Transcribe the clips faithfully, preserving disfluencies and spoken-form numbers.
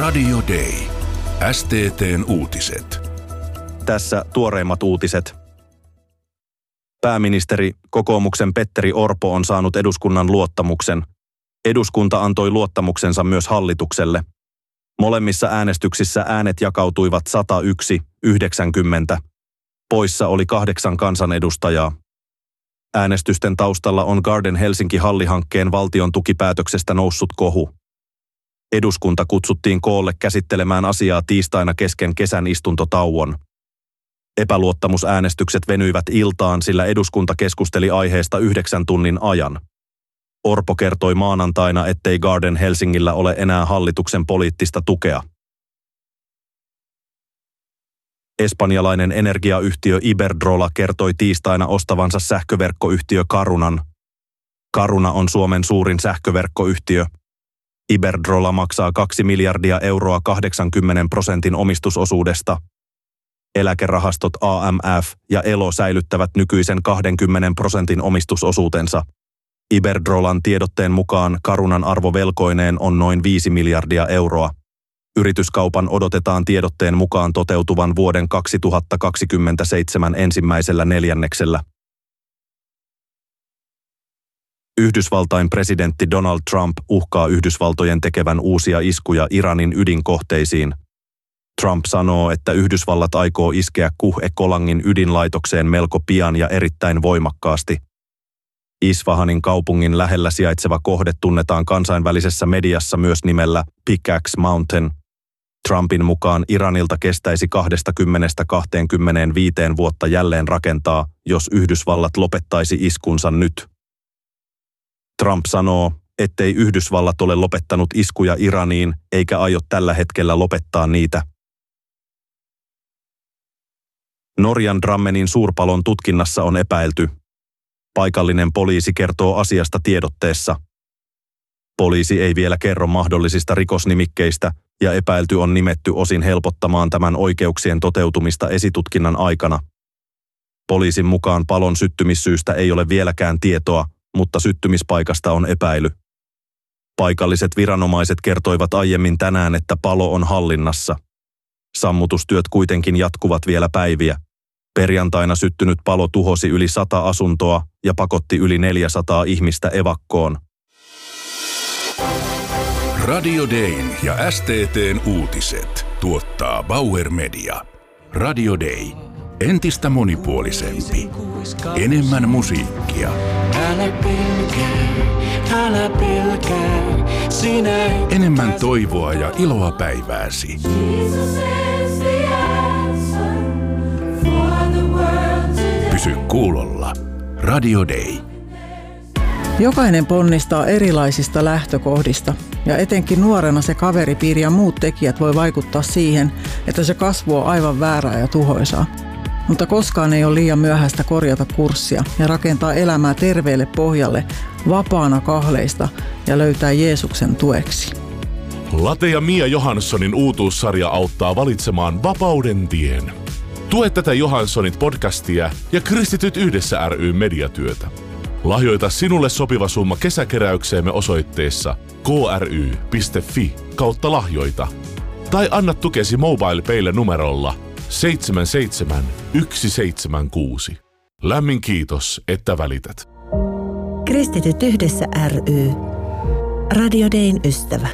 Radio Day. S T T:n uutiset. Tässä tuoreimmat uutiset. Pääministeri, kokoomuksen Petteri Orpo on saanut eduskunnan luottamuksen. Eduskunta antoi luottamuksensa myös hallitukselle. Molemmissa äänestyksissä äänet jakautuivat sata yksi yhdeksänkymmentä. Poissa oli kahdeksan kansanedustajaa. Äänestysten taustalla on Garden Helsinki-hallihankkeen valtion tukipäätöksestä noussut kohu. Eduskunta kutsuttiin koolle käsittelemään asiaa tiistaina kesken kesän istuntotauon. Epäluottamusäänestykset venyivät iltaan, sillä eduskunta keskusteli aiheesta yhdeksän tunnin ajan. Orpo kertoi maanantaina, ettei Garden Helsingillä ole enää hallituksen poliittista tukea. Espanjalainen energiayhtiö Iberdrola kertoi tiistaina ostavansa sähköverkkoyhtiö Carunan. Caruna on Suomen suurin sähköverkkoyhtiö. Iberdrola maksaa kaksi miljardia euroa kahdeksankymmentä prosentin omistusosuudesta. Eläkerahastot A M F ja Elo säilyttävät nykyisen kaksikymmentä prosentin omistusosuutensa. Iberdrolan tiedotteen mukaan Carunan arvo velkoineen on noin viisi miljardia euroa. Yrityskaupan odotetaan tiedotteen mukaan toteutuvan vuoden kaksituhattakaksikymmentäseitsemän ensimmäisellä neljänneksellä. Yhdysvaltain presidentti Donald Trump uhkaa Yhdysvaltojen tekevän uusia iskuja Iranin ydinkohteisiin. Trump sanoo, että Yhdysvallat aikoo iskeä Kuh-e-Kolangin ydinlaitokseen melko pian ja erittäin voimakkaasti. Isfahanin kaupungin lähellä sijaitseva kohde tunnetaan kansainvälisessä mediassa myös nimellä Pickaxe Mountain. Trumpin mukaan Iranilta kestäisi kaksikymmentä kaksikymmentäviisi vuotta jälleen rakentaa, jos Yhdysvallat lopettaisi iskunsa nyt. Trump sanoo, ettei Yhdysvallat ole lopettanut iskuja Iraniin eikä aio tällä hetkellä lopettaa niitä. Norjan Drammenin suurpalon tutkinnassa on epäilty. Paikallinen poliisi kertoo asiasta tiedotteessa. Poliisi ei vielä kerro mahdollisista rikosnimikkeistä ja epäilty on nimetty osin helpottamaan tämän oikeuksien toteutumista esitutkinnan aikana. Poliisin mukaan palon syttymissyystä ei ole vieläkään tietoa, mutta syttymispaikasta on epäily. Paikalliset viranomaiset kertoivat aiemmin tänään, että palo on hallinnassa. Sammutustyöt kuitenkin jatkuvat vielä päiviä. Perjantaina syttynyt palo tuhosi yli sata asuntoa ja pakotti yli neljäsataa ihmistä evakkoon. Radio Dayn ja S T T:n uutiset tuottaa Bauer Media. Radio Day. Entistä monipuolisempi. Enemmän musiikkia. Älä pelkää, älä pelkää, sinä Enemmän toivoa ja iloa päivääsi. Pysy kuulolla. Radio Day. Jokainen ponnistaa erilaisista lähtökohdista, ja etenkin nuorena se kaveripiiri ja muut tekijät voi vaikuttaa siihen, että se kasvu on aivan väärää ja tuhoisaa. Mutta koskaan ei ole liian myöhäistä korjata kurssia ja rakentaa elämää terveelle pohjalle, vapaana kahleista ja löytää Jeesuksen tueksi. Late ja Mia Johanssonin uutuussarja auttaa valitsemaan vapauden tien. Tue tätä Johanssonit podcastia ja Kristityt yhdessä ry mediatyötä. Lahjoita sinulle sopiva summa kesäkeräykseemme osoitteessa kry piste fi kautta lahjoita. Tai anna tukesi MobilePaylle numerolla seitsemän seitsemän yksi seitsemän kuusi. Lämmin kiitos, että välität. Kristityt yhdessä ry. Radio Dayn ystävä.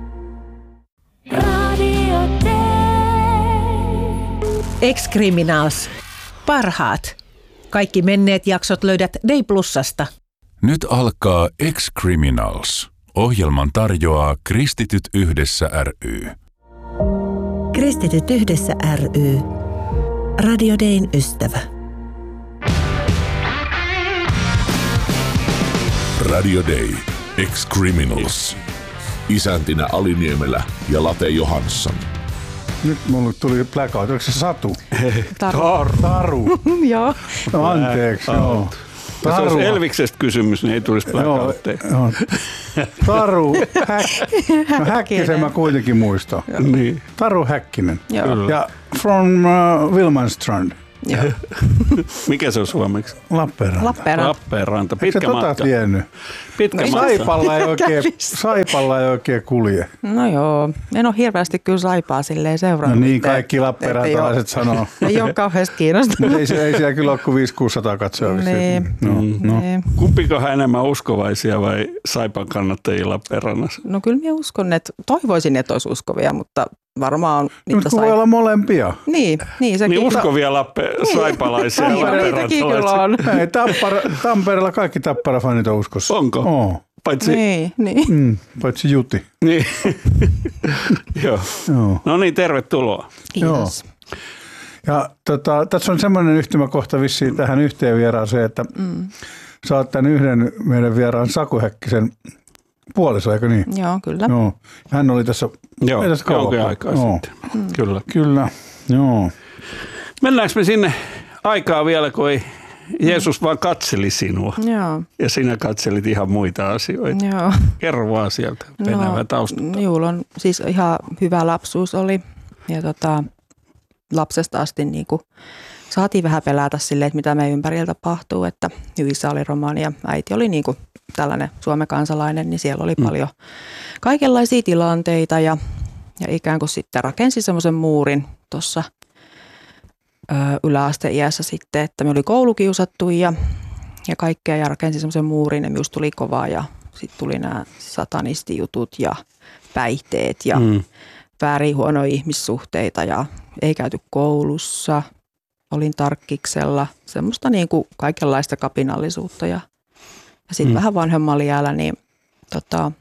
Radio Day. Ex-Criminals. Parhaat. Kaikki menneet jaksot löydät Day Plusasta. Nyt alkaa Ex-Criminals. Ohjelman tarjoaa Kristityt yhdessä ry. Kristityt yhdessä ry. Radio Dayn ystävä. Radio Day. Ex-Criminals. Isäntinä Ali Niemelä ja Late Johansson. Nyt mulle tuli blackout. Oliko se Satu? Taru. Taru. Joo. No, anteeksi. Joo. Jos olisi Elviksestä kysymys, niin ei tulisi blackoutteja. Joo. Taru Häk... no, Häkkisen mä kuitenkin muistan. Niin. Taru Häkkinen. Joo. Ja from uh, Wilmanstrand. Joo. Mikä se on suomeksi? Lappeenranta. Lappeenranta. Lappeenranta. Pitkä Eikö matka. tota tiennyt? Pitkä No, matka. Saipalla ei, oikein, Saipalla ei oikein kulje. No joo, en ole hirveästi kyllä Saipaa silleen No seurannut. niin, että- kaikki Lappeenrantalaiset sanoo. Ei ole kauheasti kiinnostunut. Ei, se- ei siellä kyllä ole kuin viisi kuusisataa katsoja. Niin. No, no. Niin. Kumpikohan enemmän uskovaisia vai Saipan kannattajia Lappeenrannassa? No kyllä minä uskon, että toivoisin, että olisi uskovia, mutta varmaan niitä Mutta voi sai. olla molempia. Niin, niin sekin. Niin uskovia lappe, saipalaisia Niin, no, niitäkin kyllä on. Ei, Tappara, Tampereella kaikki Tappara-fanit on uskossa. Onko? Oo. Paitsi, Niin, niin. Mm, paitsi Juti. niin. Joo. Joo. No niin, tervetuloa. Kiitos. Ja tota, tässä on semmoinen yhtymäkohta vissiin tähän yhteen vieraaseen, että Mm. sä oot tämän yhden meidän vieraan Saku Häkkisen puoliso, eikö niin? Joo, kyllä. Joo. Hän oli tässä, Joo, ei tässä kauan. jonkin aikaa Joo. sitten. Kyllä. Kyllä, joo. Mennäänkö me sinne aikaa vielä, kun ei Jeesus vaan katseli sinua Joo, ja sinä katselit ihan muita asioita. joo. Kerro vaan sieltä Venäjän taustalta. Juul on siis ihan hyvä lapsuus oli ja tota, lapsesta asti niin kuin saatiin vähän pelätä silleen, että mitä meidän ympärillä tapahtuu, että isä oli romani ja äiti oli niin kuin tällainen Suomen kansalainen, niin siellä oli Mm. paljon kaikenlaisia tilanteita ja, ja ikään kuin sitten rakensi semmoisen muurin tuossa yläasteiässä sitten, että me oli koulukiusattu ja, ja kaikkea ja rakensi semmoisen muurin ja minusta tuli kovaa ja sitten tuli nämä satanistijutut ja päihteet ja Mm. väärin huonoja ihmissuhteita ja ei käyty koulussa, olin tarkkiksella, semmoista niin kuin kaikenlaista kapinallisuutta ja, ja sitten Mm. vähän vanhemmalla iällä niin tota,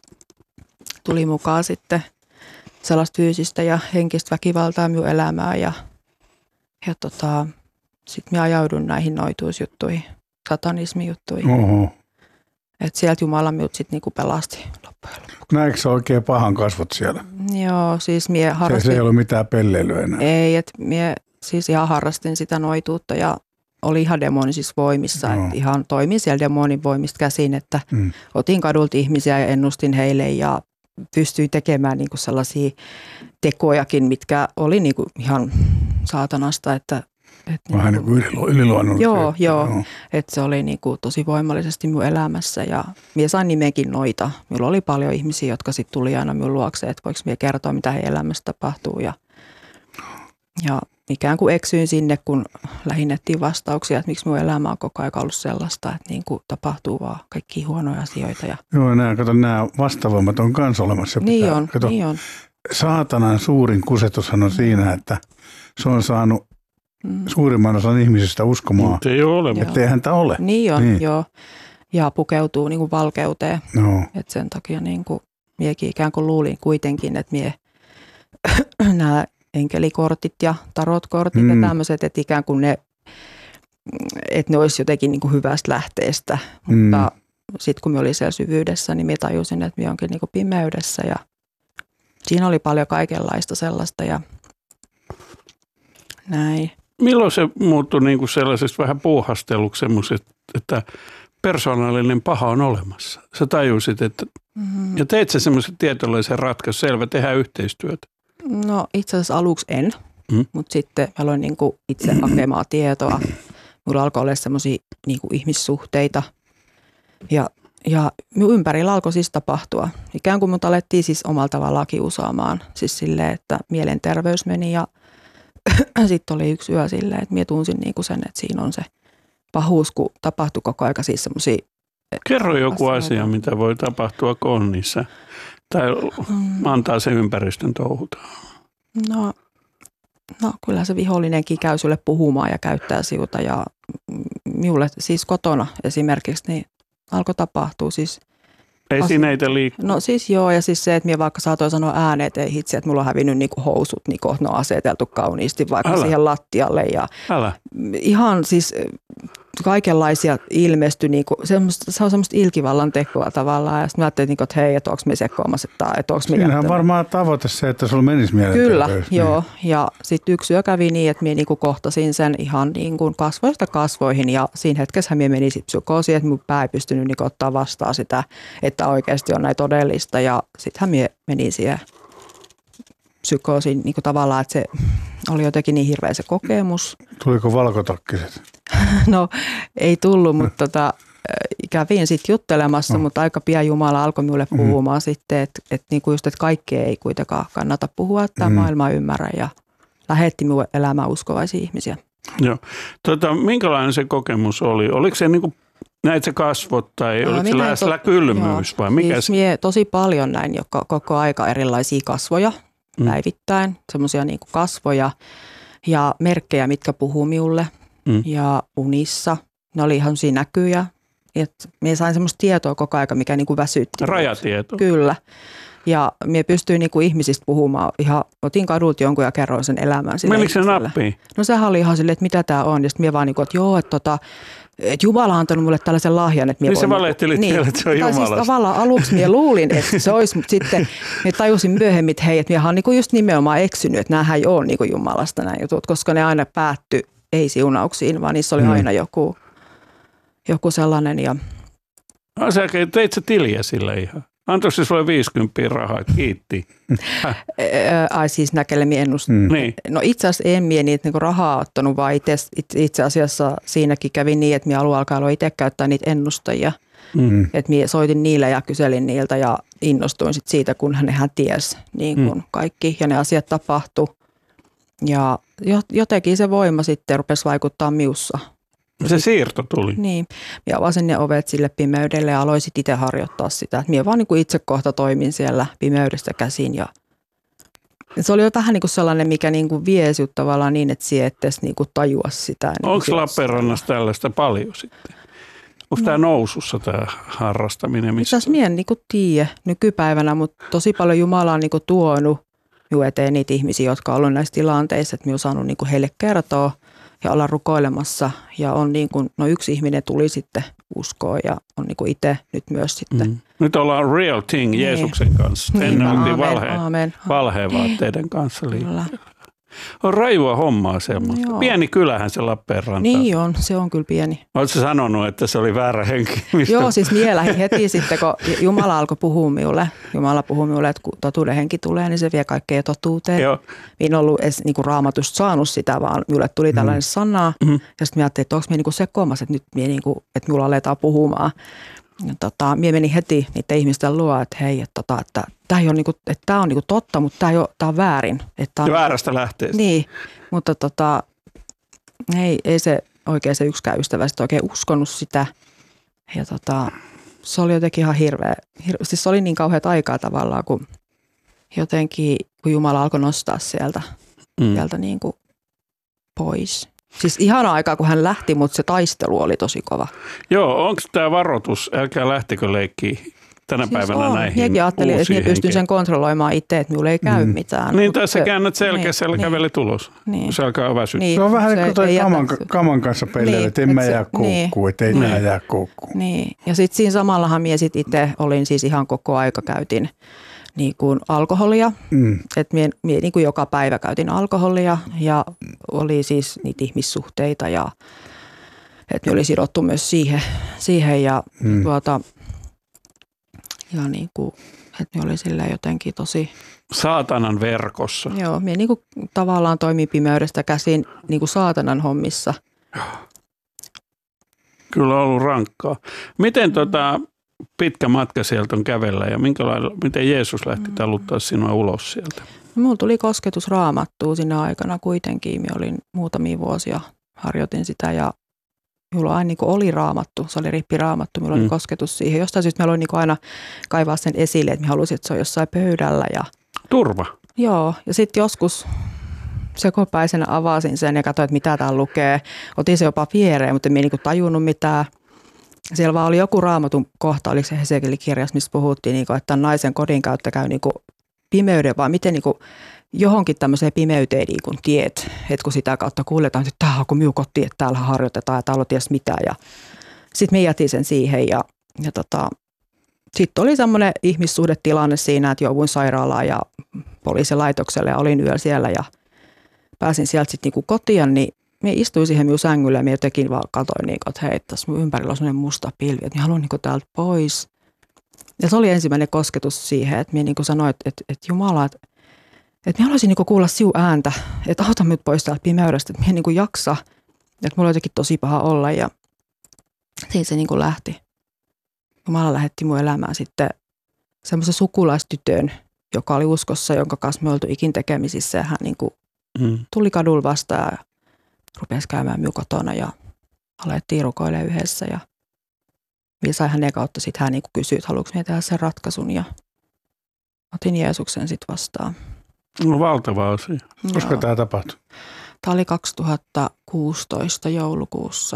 tuli mukaan sitten sellaista fyysistä ja henkistä väkivaltaa minun elämään ja, ja tota, sitten minä ajaudun näihin noituusjuttuihin, satanismijuttuihin. Oho. Että sieltä Jumala minut sitten niinku pelasti loppujen lopuksi. Näetkö sä oikein pahan kasvot siellä? Joo, siis mie Se, harrastin. se ei ole mitään pelleilyä enää. Ei, että mie siis ihan harrastin sitä noituutta ja oli ihan demonisissa voimissa. Joo. Että ihan toimin siellä demonin voimista käsin, että Mm. otin kadulta ihmisiä ja ennustin heille ja pystyin tekemään niinku sellaisia tekojakin, mitkä oli niinku ihan saatanasta, että että Vähän niin kuin yli- yliluonnollisia. Joo, joo. Että se oli niinku tosi voimallisesti minun elämässä ja minä sain nimenkin Noita. Minulla oli paljon ihmisiä, jotka sitten tuli aina minun luokse, että voiko minä kertoa, mitä heidän elämässä tapahtuu. Ja, ja ikään kuin eksyin sinne, kun lähinnä etsin vastauksia, että miksi minun elämä on koko ajan ollut sellaista, että niin kuin tapahtuu vaan kaikkia huonoja asioita. Ja Joo, nämä, kato, nämä vastavoimat on kans olemassa. niin Pitää- on, kato, niin on. Saatanan suurin kusetushan on siinä, että se on saanut Mm. suurimman osan ihmisistä uskomaan, Mutta ei ole olemassa. että ei häntä ole. Niin on, Niin. joo. Ja pukeutuu niin kuin valkeuteen. No. Et sen takia niin kuin, miekin ikään kuin luulin kuitenkin, että mie nämä enkelikortit ja tarotkortit Mm. ja tämmöiset, että ikään kuin ne, että ne olisi jotenkin niin kuin hyvästä lähteestä. Mm. Mutta sitten kun me olin siellä syvyydessä, niin minä tajusin, että minä onkin niin kuin pimeydessä ja siinä oli paljon kaikenlaista sellaista ja näin. Milloin se muuttui niin kuin sellaisesta vähän puuhasteluksi semmoiset, että persoonallinen paha on olemassa? Sä tajusit, että Mm. ja teit sä semmoisen tietynlaisen ratkaisun, selvä, tehdään yhteistyötä. No itse asiassa aluksi en, Mm. mutta sitten mä aloin niin kuin itse hakemaan tietoa. Mulla alkoi olla semmoisia niin kuin ihmissuhteita ja, ja minun ympärillä alkoi siis tapahtua. Ikään kuin mut alettiin siis omalla tavallaan kiusaamaan. Siis silleen, että mielenterveys meni ja sitten oli yksi yö silleen, että minä tunsin niin kuin sen, että siinä on se pahuus, kun tapahtui koko aika siis semmoisia. Kerro joku asioita. asia, mitä voi tapahtua, kun on niissä. Tai antaa sen ympäristön touhuta. No, no kyllä se vihollinenkin käy sulle puhumaan ja käyttää siuta ja minulle siis kotona esimerkiksi niin alkoi tapahtua siis. Esineitä liikkuu. No siis joo ja siis se, että minä vaikka saatoin sanoa ääneen, että ei hitse, että mulla on hävinnyt niinku housut, niin kohta ne on aseteltu kauniisti vaikka Älä. siihen lattialle ja Älä. ihan siis kaikenlaisia ilmestyi, niinku, semmoista, se on semmoista ilkivallan tekoa tavallaan ja sitten mä ajattelin, niinku, että hei, että onko me sekoamassa tai että onko me Siinähän on jättänyt. varmaan tavoite se, että sulla menisi mielenterveys. Kyllä, Niin. joo. Ja sitten yksi yö kävi niin, että minä niinku kohtasin sen ihan niinku kasvoista kasvoihin ja siinä hetkessä minä meni sit psykoosiin, että minun pää ei pystynyt niinku ottaa vastaan sitä, että oikeasti on näin todellista ja sittenhän minä menin siihen psykoosin niin kuin tavallaan, että se oli jotenkin niin hirveä se kokemus. Tuliko valkotakkiset? No ei tullut, mutta tota, kävin sitten juttelemassa, no. mutta aika pian Jumala alkoi minulle puhumaan mm. sitten, että, että, niin kuin just, että kaikkea ei kuitenkaan kannata puhua, että tämä mm. maailma ymmärrä ja lähetti minulle elämään uskovaisia ihmisiä. Joo. Tota, minkälainen se kokemus oli? Oliko se niin kuin näit se kasvot tai no, oliko se lähellä to- kylmyys vai mikä siis se? Mie tosi paljon näin joka, koko aika erilaisia kasvoja mm. päivittäin, semmoisia niin kuin kasvoja ja merkkejä, mitkä puhuu minulle mm. ja unissa. Ne oli ihan semmoisia näkyjä. Että mie sain semmoista tietoa koko aika, mikä niin kuin väsytti. Rajatieto. Kyllä. Ja mie pystyin niin kuin ihmisistä puhumaan. Ihan, otin kadulta jonkun ja kerroin sen elämän. Menikö se nappiin? No sehän oli ihan silleen, että mitä tämä on. Ja sitten mie vaan niin kuin, että joo, että, tota, että Jumala on antanut mulle tällaisen lahjan. Että niin sä valehtelit niin, vielä, että se on Jumalasta. Tai siis tavallaan aluksi mie luulin, että se olisi, mutta sitten mie tajusin myöhemmin, että hei, että miehän on niin kuin just nimenomaan eksynyt, että näähän ei ole niin kuin Jumalasta nämä jutut, koska ne aina päättyi ei siunauksiin, vaan niissä oli hmm. aina joku, joku sellainen. Ja no, sä teit sä tiliä sille ihan. Antoiko se sulle viisikymmentä rahaa? Kiitti. Ai siis näkelemi ennustin. Mm. Niin. No itse asiassa en mie niitä niinku rahaa ottanut, vaan itse, itse asiassa siinäkin kävi niin, että mie alun alkaa itse käyttää niitä ennustajia. Mm. Että mie soitin niille ja kyselin niiltä ja innostuin sit siitä, kun hän tiesi niin kun mm. kaikki ja ne asiat tapahtui. Ja jotenkin se voima sitten rupesi vaikuttaa miussa. Se siirto tuli. Niin. Minä avasin ne ovet sille pimeydelle ja aloin itse harjoittaa sitä. Minä vaan niin kuin itse kohta toimin siellä pimeydestä käsin. Ja se oli jo vähän niin kuin sellainen, mikä niin kuin vie sinut tavallaan niin, että sinä et edes niin kuin tajua sitä. Niin onko Lappeenrannassa tällaista paljon sitten? Onko no. tämä nousussa tämä harrastaminen? Itse asiassa minä en niin kuin tiedä nykypäivänä, mutta tosi paljon Jumala on niin kuin tuonut minun eteen niitä ihmisiä, jotka on ollut näissä tilanteissa, että minä olen saanut niin kuin heille kertoa ja olla rukoilemassa. Ja on niin kuin, no yksi ihminen tuli sitten uskoon ja on niin kuin itse nyt myös sitten. Mm. Nyt ollaan real thing niin. Jeesuksen kanssa. Niin, ennen oltiin valheen, valheen vaatteiden kanssa liikkeellä. On rajua hommaa semmoista. Joo. Pieni kylähän se Lappeenranta. Niin on, se on kyllä pieni. Oletko sanonut, että se oli väärä henki? Mistä? Joo, siis mielähin heti sitten, kun Jumala alkoi puhua minulle. Jumala puhui minulle, että kun totuuden henki tulee, niin se vie kaikkea totuuteen. Joo. En ollut edes niin kuin Raamatusta saanut sitä, vaan minulle tuli tällainen mm. sana. Mm. Ja sitten minä ajattelin, että onko minä niin sekoamassa, että nyt minä niin kuin, että minulla aletaan puhumaan. Ja tota, minä menin heti niiden ihmisten luo, että hei, että, tota, että tämä on, niinku, että tämä on niinku totta, mutta tämä, ei ole, tämä on väärin. Että on, väärästä lähteestä. Niin, mutta tota, ei, ei se oikein se yksikään ystävä sitten oikein uskonut sitä. Ja tota, se oli jotenkin ihan hirveä, hirveä. Siis se oli niin kauheat aikaa tavallaan, kun jotenkin, kun Jumala alkoi nostaa sieltä, mm. sieltä niin kuin pois. Siis ihana aikaa, kun hän lähti, mutta se taistelu oli tosi kova. Joo, onko tämä varoitus, älkää lähtikö leikkiä tänä siis päivänä on. Näihin Minäkin ajattelin, että minä pystyn sen kontrolloimaan itse, että minulle ei käy mm. mitään. Niin, tässä se, käännät selkeässä niin, ja käveli niin, tulos, niin, kun se alkaa väsyttää. Niin, se on vähän niin kuin toi kaman, kaman kanssa pelleillä, niin, että en mä jää koukkuun, että ei mä jää koukkuun. Niin, ja sitten siinä samallahan minä sitten itse olin siis ihan koko aika käytin niin kuin alkoholia, mm. että minä, minä niin kuin joka päivä käytin alkoholia ja oli siis niitä ihmissuhteita ja että minä oli sidottu myös siihen, siihen ja mm. tuota, ja niin kuin, että minä oli sillä jotenkin tosi saatanan verkossa. Joo, minä niin kuin tavallaan toimin pimeydestä käsin niin kuin saatanan hommissa. Kyllä on ollut rankkaa. Miten tota pitkä matka sieltä on kävellä ja miten Jeesus lähti taluttaa sinua ulos sieltä? Minulla tuli kosketus Raamattuun siinä aikana kuitenkin. Minä olin muutamia vuosia, harjoitin sitä ja minulla aina niin oli Raamattu, se oli rippiraamattu, minulla mm. oli kosketus siihen. Jostain syystä minä aloin niin aina kaivaa sen esille, että minä halusin, että se on jossain pöydällä. Ja turva. Joo, ja sitten joskus sekopäisenä avasin sen ja katsoin, että mitä täällä lukee. Otin se jopa viereen, mutta en minä niin tajunnut mitään. Siellä vaan oli joku Raamatun kohta, oliko se Hesekielin kirjassa, missä puhuttiin, niin kuin, että naisen kodin kautta käy niin kuin pimeyden, vaan miten niin kuin johonkin tämmöiseen pimeyteen niin kuin tiet, että kun sitä kautta kuuletaan, että tämä on kun minun koti, että täällä harjoitetaan ja täällä on ties mitä. Ja sitten me jätin sen siihen ja, ja tota, sitten oli semmoinen ihmissuhdetilanne siinä, että jouduin sairaalaan ja poliisilaitokselle ja olin yöllä siellä ja pääsin sieltä sitten niin kotiin, niin me istuin siihen minun sängylle ja minä jotenkin vaan katsoin, niin, että hei, tässä minun ympärillä on sellainen musta pilvi, että minä haluan niin täältä pois. Ja se oli ensimmäinen kosketus siihen, että minä niin sanoin, että, että, että Jumala, että, että mä haluaisin niinku kuulla siu ääntä, että auta nyt pois täältä pimeydestä, että mä en niinku jaksa, että mulla on jotenkin tosi paha olla ja siitä se niinku lähti. Jumala lähetti mun elämään sitten semmoisen sukulaistytön, joka oli uskossa, jonka kanssa me oltu ikin tekemisissä ja hän niinku mm. tuli kadulla vastaan ja rupesi käymään minun kotona ja alettiin rukoilemaan yhdessä ja minä sain hänen kautta sitten hän niinku kysyi, että haluanko minä tehdä sen ratkaisun ja otin Jeesuksen sitten vastaan. No valtava asia. Koska tämä tapahtui? Tämä oli kaksituhattakuusitoista joulukuussa.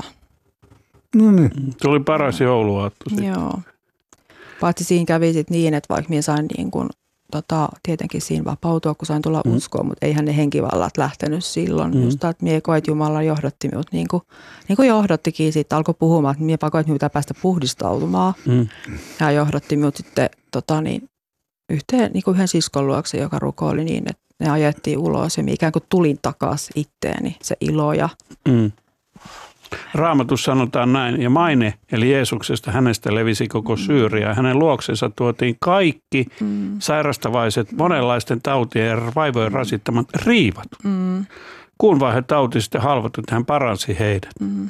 No niin. Tuli paras jouluaatto sitten. Joo. Paitsi siinä kävi sitten niin, että vaikka minä sain niin kuin, tota, tietenkin siinä vapautua, kun sain tulla mm. uskoon, mutta eihän ne henkivallat lähtenyt silloin. Mm. Just että minä koin, että Jumala johdatti minut niin kuin, niin kuin johdattikin siitä, alkoi puhumaan, että minä pakoin, että minä pitää päästä puhdistautumaan. Mm. Ja johdotti minut sitten tota, niin, yhteen, niin kuin yhden siskon luokse, joka rukoili niin, että ne ajettiin ulos ja minä ikään kuin tulin takaisin itteeni, se ilo ja... Mm. Raamatussa sanotaan näin, ja maine, eli Jeesuksesta, hänestä levisi koko Syyria. Hänen luoksensa tuotiin kaikki mm. sairastavaiset, monenlaisten tautien ja vaivojen rasittamat riivat. Mm. Kuun vaihe tauti sitten halvatut, hän paransi heidät. Mm.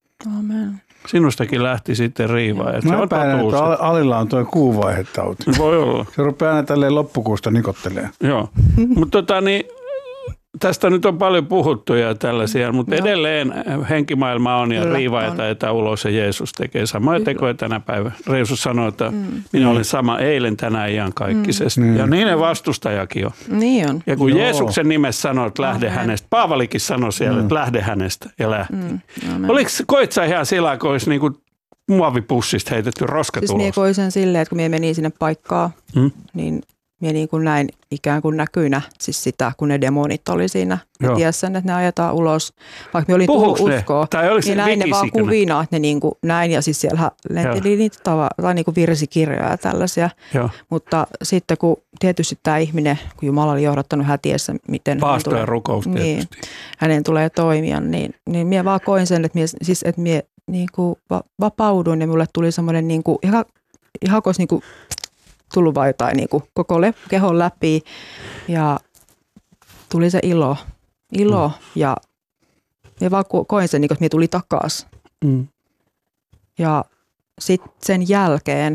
Amen. Sinustakin lähti sitten riivaa. Mä epäilen, että Alilla on tuo kuuvaihetauti. Voi olla. Se rupeaa aina tälleen loppukuusta nikottelemaan. Joo, mutta tota niin... Tästä nyt on paljon puhuttu ja tällaisia, mutta no. edelleen henkimaailma on ja riiva ajetaan ulos ja Jeesus tekee samoja tekoja tänä päivänä. Jeesus sanoi, että mm. minä olen sama eilen, tänään, iankaikkisesti. Mm. Ja niin ne vastustajakin on. Niin on. Ja kun Joo. Jeesuksen nimessä sanoi, että lähde Amen. hänestä, Paavalikin sanoi siellä, mm. että lähde hänestä ja lähti. Mm. Oliko, koit sä ihan sillä, kun olisi niin kuin muovipussista heitetty roskat siis ulos? Siis minä koin sen silleen, että kun minä menin sinne paikkaan, mm. niin... Minä niin kuin näin ikään kuin näkyinä siis sitä, kun ne demonit oli siinä. Ja ties sen, että ne ajetaan ulos. Vaikka minä olin tullut uskoa, niin näin ne vaan kuvina, että ne niin kuin näin. Ja siis siellä lenteli niitä tava, tai niin kuin virsikirjoja ja tällaisia. Joo. Mutta sitten kun tietysti tämä ihminen, kun Jumala oli johdattanut hätiessä, miten Paasto ja rukous niin, hänen tulee toimia, niin, niin minä vaan koin sen, että minä, siis, että minä niin kuin vapauduin ja minulle tuli semmoinen niin kuin, ihan, ihan kuin niin kuin, tullut vaan jotain niin kuin koko kehon läpi ja tuli se ilo, ilo mm. ja minä vaan koin sen, niin kuin, että minä tuli takaisin. Mm. Ja sitten sen jälkeen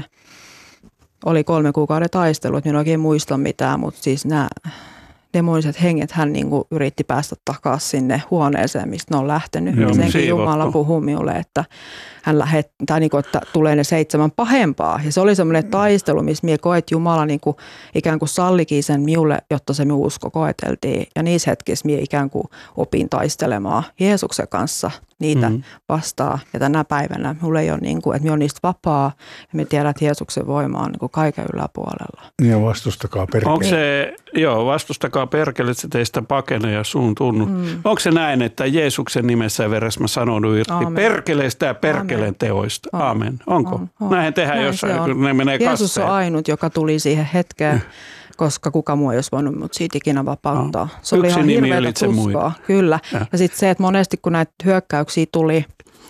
oli kolme kuukauden taistelu, että minä en oikein muista mitään, mutta siis nämä demoniset henget hän niin kuin yritti päästä takaisin sinne huoneeseen, mistä ne on lähtenyt. Joo, senkin siivottu. Jumala puhui minulle, että hän lähettää, niin kuin, että tulee ne seitsemän pahempaa. Ja se oli semmoinen taistelu, missä minä koet, että Jumala niin kuin, ikään kuin sallikin sen minulle, jotta se minun usko koeteltiin. Ja niissä hetkissä minä ikään kuin opin taistelemaan Jeesuksen kanssa niitä mm-hmm. vastaan. Ja tänä päivänä minulla ei ole, niin kuin, että minä olen niistä vapaa ja minä tiedän, että Jeesuksen voima on niin kuin kaiken yläpuolella. Ja vastustakaa perkele. Onko se, joo, vastustakaa perkele, että se teistä pakenee ja suun tunnut. Mm. Onko se näin, että Jeesuksen nimessä ja veressä mä sanon irti Aamen. perkeleistä ja perkeleen Aamen. teoista? On. Aamen. Onko? On, on. Näin tehdään Näin jossain, kun ne menee kasseen. Jeesus on ainut, joka tuli siihen hetkeen, koska kuka muu ei olisi voinut mut siitä ikinä vapauttaa. No. Se oli ihan hirveätä tuskaa. Kyllä. Ja, ja sitten se, että monesti kun näitä hyökkäyksiä tuli,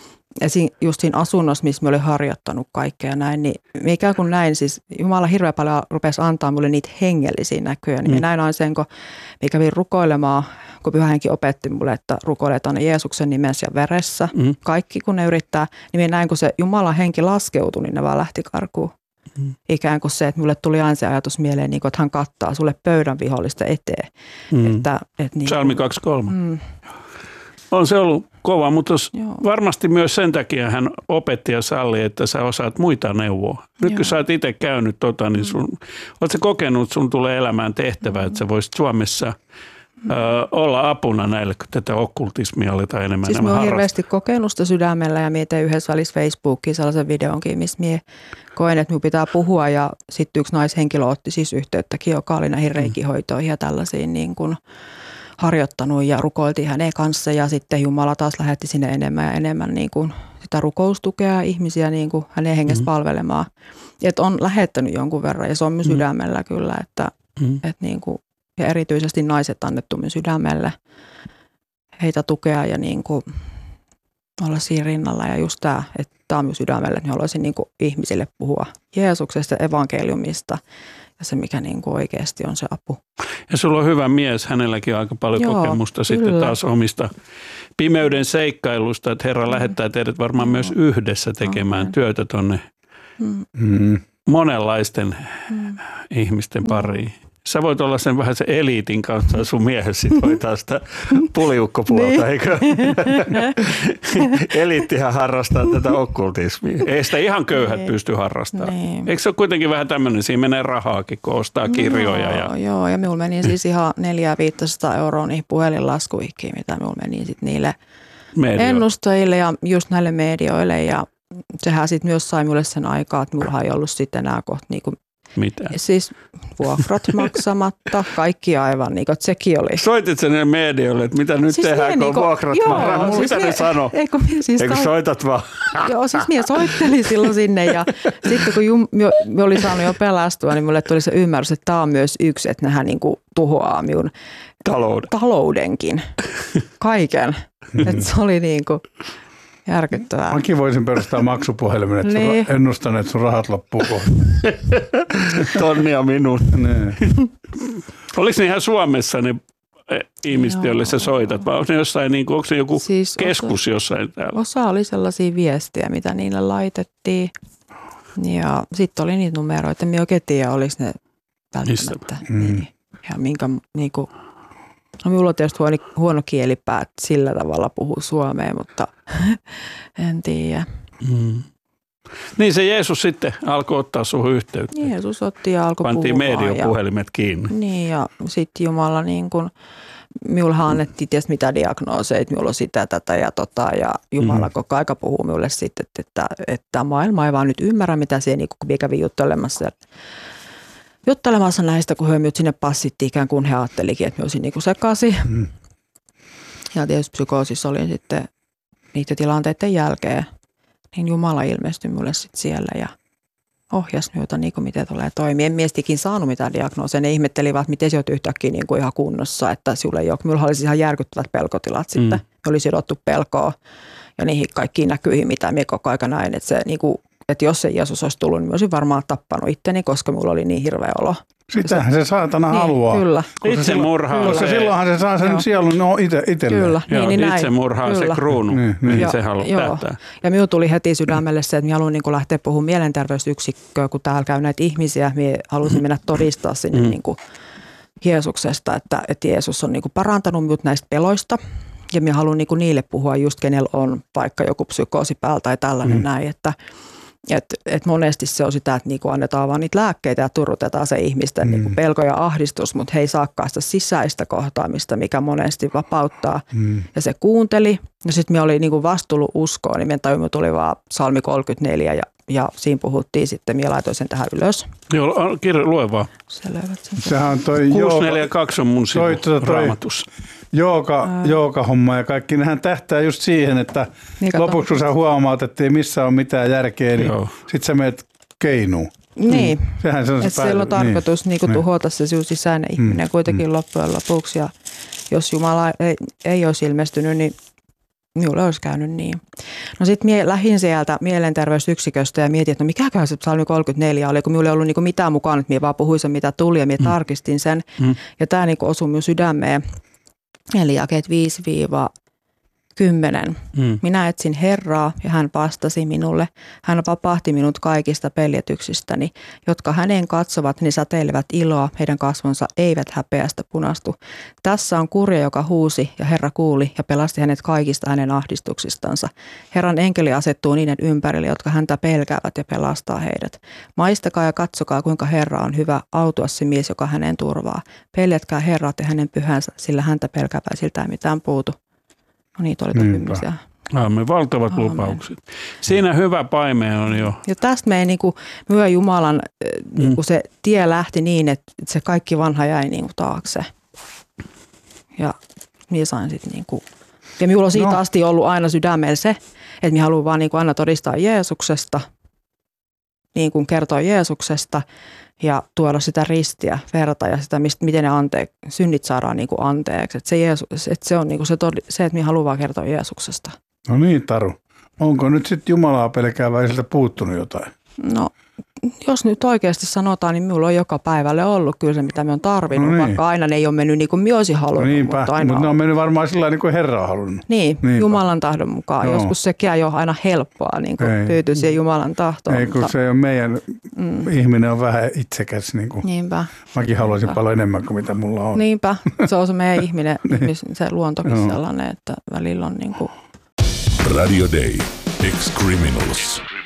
just siinä asunnossa, missä mä olin harjoittanut kaikkea näin, niin ikään kuin näin, siis Jumala hirveän paljon rupesi antaa mulle niitä hengellisiä näkyjä. Niin mm. näin on sen, kun mä kävin rukoilemaan, kun Pyhä Henki opetti mulle, että rukoiletaan Jeesuksen nimessä ja veressä. Mm. Kaikki kun ne yrittää, niin näin kun se Jumalan henki laskeutui, niin ne vaan lähti karkuun. Mm. Ikään kuin se, että mulle tuli aina se ajatus mieleen, niin kuin, että hän kattaa sulle pöydän vihollista eteen. Mm. Että, että niin, Psalmi kaksikymmentäkolme. Mm. On se ollut kova, mutta varmasti myös sen takia hän opetti ja salli, että sä osaat muita neuvoa. Nyt kun Joo. sä oot itse käynyt tota, niin sun, oot sä kokenut, että sun tulee elämään tehtävä, mm. että sä voisit Suomessa mm. ö, olla apuna näille, kun tätä okkultismia aletaan enemmän siis enemmän harrastaa. Siis mä oon hirveästi kokenut sitä sydämellä ja mietin yhdessä välissä Facebookiin sellaisen videonkin, missä mie koen, että minun pitää puhua ja sitten yksi naishenkilö otti siis yhteyttäkin, joka oli näihin reikihoitoihin ja tällaisiin niin kuin harjoittanut ja rukoiltiin hänen kanssa ja sitten Jumala taas lähetti sinne enemmän ja enemmän niin kuin sitä rukoustukea ihmisiä niin kuin hänen hengestä mm-hmm. palvelemaan. Että on lähettänyt jonkun verran ja se on myös mm-hmm. sydämellä kyllä, että, mm-hmm. että niin kuin, ja erityisesti naiset annettu myös sydämelle heitä tukea ja niin kuin olla siinä rinnalla ja just tämä, että tämä on myös sydämellä, niin haluaisin niin kuin ihmisille puhua Jeesuksesta, evankeliumista ja se, mikä niin kuin oikeasti on se apu. Ja sulla on hyvä mies, hänelläkin on aika paljon Joo, kokemusta kyllä. sitten taas omista pimeyden seikkailusta, että Herra mm. lähettää teidät varmaan mm. myös yhdessä tekemään mm. työtä tuonne mm. monenlaisten mm. ihmisten pariin. Sä voit olla sen vähän se eliitin kanssa, sun miehesi sit hoitaa sitä puliukkopuolta, niin. eikö? Eliittihän harrastaa tätä okkultismia. Ei sitä ihan köyhät niin. pysty harrastamaan. Niin. Eikö se ole kuitenkin vähän tämmöinen, siinä menee rahaakin, kun ostaa kirjoja? Joo, ja... joo, ja minulla meni siis ihan neljä viisisataa euroa niihin puhelinlaskuihin, mitä minulla meni sitten niille Medio. ennustajille ja just näille medioille. Ja sehän sitten myös sai minulle sen aikaa, että minulla ei ollut sitten enää kohta niinku mitä? Siis vuokrat maksamatta, kaikki aivan niin kuin, että sekin oli. Soitit sen medioille, että mitä nyt siis tehdään, kun niin vuokrat maksamatta? Siis mitä ne sano? Eikö siis Eikö soitat vaan? Joo, siis minä soittelin silloin sinne ja sitten kun jum, minä olin saanut jo pelastua, niin minulle tuli se ymmärrys, että tämä on myös yksi, että nehän niin kuin tuhoaa minun Talouden. taloudenkin, kaiken. Että se oli niin kuin järkyttävää. Mäkin voisin perustaa maksupuhelimen, että niin. ennustan, että sun rahat loppuu kohta. Tonnia minun. Oliko ne ihan Suomessa ne ihmiset, joille sä soitat, vai onko ne jossain, niin kuin, onko ne joku siis keskus osa, jossain täällä? Osa oli sellaisia viestejä, mitä niille laitettiin. Ja sitten oli niitä numeroita, minä oikein tiedä, oliko ne välttämättä. Mm. Niin. Ja minkä, niin kuin, no minulla on tietysti huono, huono kielipää, että sillä tavalla puhuu suomea, mutta en tiedä. Mm. Niin se Jeesus sitten alkoi ottaa suhun yhteyttä. Jeesus otti ja alkoi Pantiin puhumaan. Pantiin mediopuhelimet kiinni. Niin ja sitten Jumala niin kuin, minullahan annettiin tietysti mitä diagnooseja, että minulla on sitä, tätä ja tota ja Jumala mm. koko aika puhuu minulle sitten, että, että, että maailma ei vaan nyt ymmärrä, mitä siellä niin kuin kävi juttelemassa. Juttelemassa näistä, kun he minut sinne passittiin ikään kuin he ajattelikin, että minä olisin niin kuin sekaisin. Mm. Ja tietysti psykoosissa olin sitten niiden tilanteiden jälkeen. Niin Jumala ilmestyi minulle sitten siellä ja ohjasi minulta, niin kuin miten tulee toimia. En miestikin saanut mitään diagnoosia. Ne ihmettelivät, että miten se olet yhtäkkiä niin kuin ihan kunnossa. Että sinulle ei ole. Minulla oli ihan järkyttävät pelkotilat sitten. Mm. Oli sidottu pelkoa ja niihin kaikkiin näkyihin, mitä minä koko ajan näin. Että, se, niin kuin, että jos se Jeesus olisi tullut, niin olisin varmaan tappanut itteni, koska minulla oli niin hirveä olo. Sitähän se saatana niin, haluaa. Kyllä. Itsemurhaa. Koska silloinhan se saa sen joo. sielun no ite, itselleen. Kyllä. Joo, niin, niin itsemurhaa se kruunu, niin, niin. niin se haluaa päättää. Ja minun tuli heti sydämelle se, että minä haluan niin kuin lähteä puhumaan mielenterveysyksikköön, kun täällä käy näitä ihmisiä. Minä halusin mennä todistaa sinne mm. niin kuin Jeesuksesta, että, että Jeesus on niin kuin parantanut minut näistä peloista. Ja minä haluan niin kuin niille puhua just, kenellä on vaikka joku psykoosi päällä tai tällainen mm. näin, että Että et monesti se on sitä, että niinku annetaan vaan niitä lääkkeitä ja turrutetaan se ihmisten mm. niinku pelko ja ahdistus, mutta he ei saakaan sitä sisäistä kohtaamista, mikä monesti vapauttaa. Mm. Ja se kuunteli. Ja sitten me oli niinku vastuullut uskoa, niin meidän tajumi tuli vaan Psalmi kolmekymmentäneljä ja, ja siinä puhuttiin sitten, minä laitoin sen tähän ylös. Joo, kirja lue vaan. Se löydät sen. Sehän on toi kuusi neljä kaksi on mun sivu Raamatussa. Jooga, jooga-homma ja kaikki, nehän tähtää just siihen, että niin lopuksi kun sä huomaat, että ei missään ole mitään järkeä, niin sit sä menet keinuun. Niin, sehän se on se että siellä on tarkoitus niin. Niin tuhota se sinun sisäinen mm. ihminen kuitenkin mm. loppujen lopuksi. Ja jos Jumala ei, ei olisi ilmestynyt, niin minulle olisi käynyt niin. No sitten minä lähdin sieltä mielenterveysyksiköstä ja mietin, että no mikäköhän se Psalmi kolmekymmentäneljä oli, kun minulla ei ollut niinku mitään mukaan, että minä vaan puhuin sen, mitä tuli ja minä mm. tarkistin sen. Mm. Ja tämä niinku osui minun sydämeen. Eli jakeet viisi kymmenen. Mm. Minä etsin Herraa ja hän vastasi minulle. Hän vapahti minut kaikista peljetyksistäni, jotka hänen katsovat, niin säteilevät iloa, heidän kasvonsa eivät häpeästä punastu. Tässä on kurja, joka huusi ja Herra kuuli ja pelasti hänet kaikista hänen ahdistuksistansa. Herran enkeli asettuu niiden ympärille, jotka häntä pelkäävät ja pelastaa heidät. Maistakaa ja katsokaa, kuinka Herra on hyvä, autua se mies, joka hänen turvaa. Peljätkää Herraa ja hänen pyhänsä, sillä häntä pelkääväisiltä ei mitään puutu. No niitä oli topimisia. Aamen, valtavat Aamen. Lupaukset. Siinä hyvä paime on jo. Ja tästä meidän niin kuin, myö Jumalan niin kuin se tie lähti niin, että se kaikki vanha jäi niin kuin taakse. Ja minä sain sitten niin kuin, ja minulla on siitä no. asti ollut aina sydämellä se, että minä haluan vaan niin kuin aina todistaa Jeesuksesta, niin kuin kertoa Jeesuksesta ja tuoda sitä ristiä, verta ja sitä, mistä, miten ne ante, synnit saadaan niin kuin anteeksi. Että se, Jeesus, että se on niin kuin se, todi, se, että minä haluan vaan kertoa Jeesuksesta. No niin, Taru. Onko nyt sitten Jumalaa pelkääväisiltä puuttunut jotain? No, jos nyt oikeasti sanotaan, niin minulla on joka päivälle ollut kyllä se, mitä me on tarvinnut, no niin. Vaikka aina ne ei ole mennyt niin kuin minä olisin halunnut. No niinpä, mutta, aina mutta ne on mennyt varmaan sillä niin kuin Herra on halunnut. Niin, niinpä. Jumalan tahdon mukaan. Joo. Joskus sekin ei ole aina helppoa niin kuin tyytyä siihen Jumalan tahtoon. Ei, kun mutta... se on meidän, mm. ihminen on vähän itsekäs. Niin kuin. Niinpä. Mäkin haluaisin Niinpä. paljon enemmän kuin mitä mulla on. Niinpä, se on se meidän ihminen, niin. se luontokin no. sellainen, että välillä on niin kuin... Radio Day. Ex-Criminals.